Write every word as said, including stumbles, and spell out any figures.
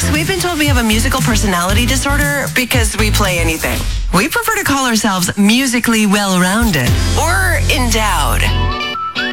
folks, we've been told we have a musical personality disorder because we play anything. We prefer to call ourselves musically well-rounded or endowed.